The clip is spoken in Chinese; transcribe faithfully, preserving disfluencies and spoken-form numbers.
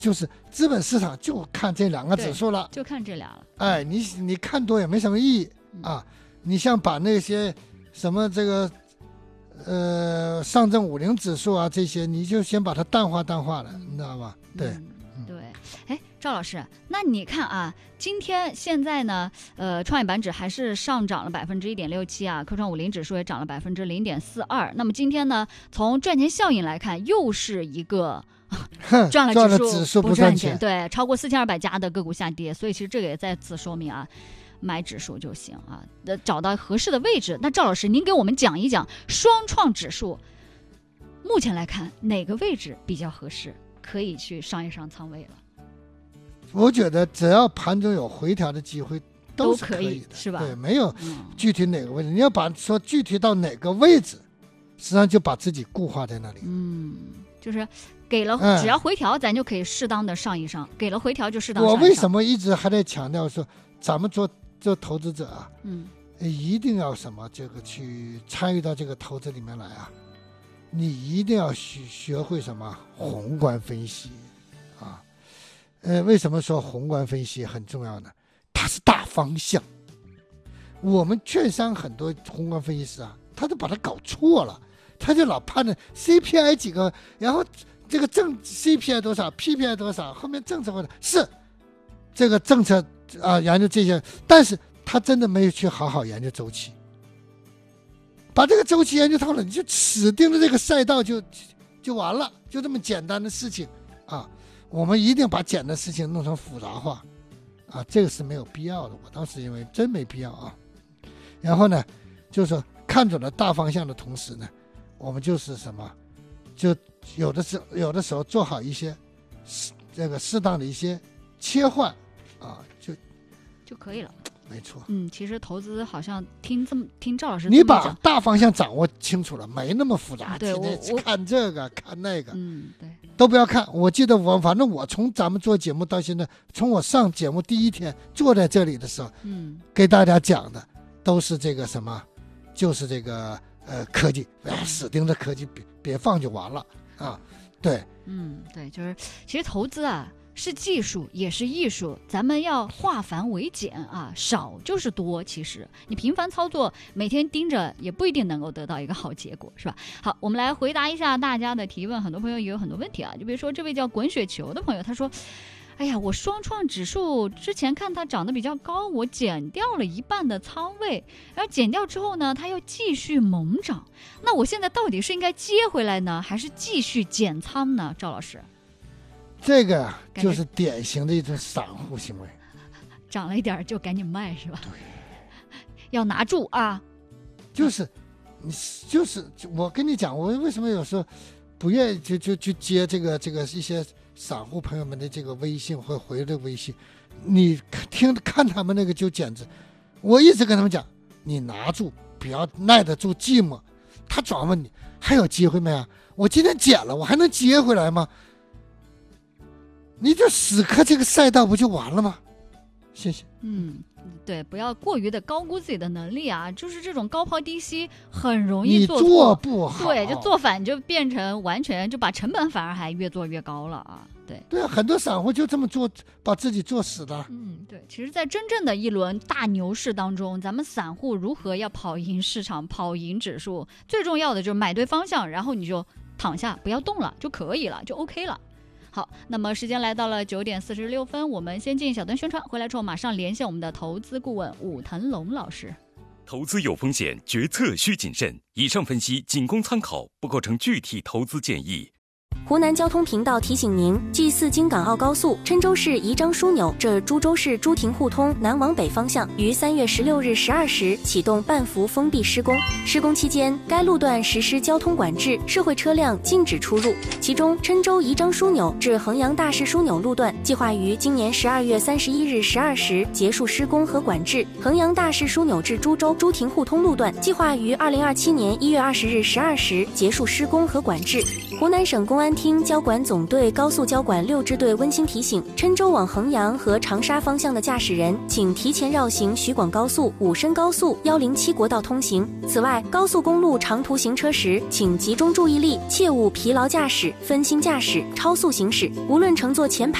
就是资本市场就看这两个指数了， 就看这俩了。 哎，你你看多也没什么意义啊。你像把那些什么这个呃上证五零指数啊这些，你就先把它淡化淡化了，你知道吧？对。 嗯对，哎，赵老师，那你看啊，今天现在呢，呃，创业板指还是上涨了百分之一点六七啊，科创五零指数也涨了百分之零点四二。那么今天呢，从赚钱效应来看，又是一个赚了指数, 指数不赚钱， 对，超过四千二百家的个股下跌，所以其实这个也再次说明啊，买指数就行啊，找到合适的位置。那赵老师，您给我们讲一讲双创指数，目前来看哪个位置比较合适？可以去上一上仓位了。 我觉得只要盘中有回调的机会都是可以的， 可以是吧？ 对，没有具体哪个位置，嗯、你要把说具体到哪个位置，实际上就把自己固化在那里。 嗯，就是给了、嗯、只要回调，咱就可以适当的上一上，给了回调就适当上一上。 我为什么一直还在强调说，咱们做做投资者啊， 嗯， 一定要什么这个去参与到这个投资里面来啊。你一定要学学会什么宏观分析啊，呃，为什么说宏观分析很重要呢？它是大方向。我们券商很多宏观分析师啊，他都把它搞错了，他就老判断 C P I 几个，然后这个政 C P I 多少 ，P P I 多少，后面政策或者是这个政策啊，研究这些，但是他真的没有去好好研究周期。把这个周期研究透了，你就死盯着这个赛道就就完了，就这么简单的事情啊！我们一定把简单的事情弄成复杂化啊，这个是没有必要的。我当时认为真没必要啊。然后呢，就是说看准了大方向的同时呢，我们就是什么，就有的时有的时候做好一些这个适当的一些切换啊，就就可以了。 没错， 嗯，其实投资好像听这么听赵老师， 你把大方向掌握清楚了，没那么复杂。 对， 天天看这个看那个， 嗯，对， 都不要看。我记得我反正我从咱们做节目到现在，从我上节目第一天坐在这里的时候， 嗯， 给大家讲的都是这个什么，就是这个呃科技，哎，死盯着科技，别别放就完了啊。对， 嗯，对，就是其实投资啊。是技术也是艺术，咱们要化繁为简啊，少就是多。其实你频繁操作，每天盯着也不一定能够得到一个好结果，是吧？好，我们来回答一下大家的提问。很多朋友也有很多问题啊，就比如说这位叫滚雪球的朋友，他说：“哎呀，我双创指数之前看它涨得比较高，我减掉了一半的仓位，然后减掉之后呢，它又继续猛涨。那我现在到底是应该接回来呢，还是继续减仓呢？”赵老师。 这个就是典型的一种散户行为， 涨了一点就赶紧卖是吧？ 对， 要拿住啊！ 就是你就是我跟你讲，我为什么有时候不愿意就就去接这个这个一些散户朋友们的这个微信或回的微信，你听看他们那个就简直，我一直跟他们讲，你拿住，不要耐得住寂寞。他转问你还有机会没啊？我今天减了，我还能接回来吗？你就死磕这个赛道不就完了吗？谢谢。 嗯，对，不要过于的高估自己的能力啊，就是这种高抛低吸很容易做错， 你做不好， 对，就做反就变成完全就把成本反而还越做越高了啊。对对啊，很多散户就这么做，把自己做死的。 嗯，对，其实在真正的一轮大牛市当中，咱们散户如何要跑赢市场，跑赢指数，最重要的就是买对方向，然后你就躺下不要动了就可以了，就 OK 了。好，那么时间来到了九点四十六分，我们先进小段宣传，回来之后马上连线我们的投资顾问武腾龙老师。 投资有风险，决策需谨慎。以上分析仅供参考，不构成具体投资建议。 湖南交通频道提醒您：G 四京港澳高速郴州市宜章枢纽至株洲市朱亭互通南往北方向于三月十六日十二时启动半幅封闭施工。施工期间，该路段实施交通管制，社会车辆禁止出入。其中，郴州宜章枢纽至衡阳大市枢纽路段计划于今年十二月三十一日十二时结束施工和管制；衡阳大市枢纽至株洲朱亭互通路段计划于二零二七年一月二十日十二时结束施工和管制。 湖南省公安厅交管总队高速交管六支队温馨提醒：郴州往衡阳和长沙方向的驾驶人，请提前绕行徐广高速、武深高速、一零七国道通行。此外，高速公路长途行车时，请集中注意力，切勿疲劳驾驶、分心驾驶、超速行驶。无论乘坐前排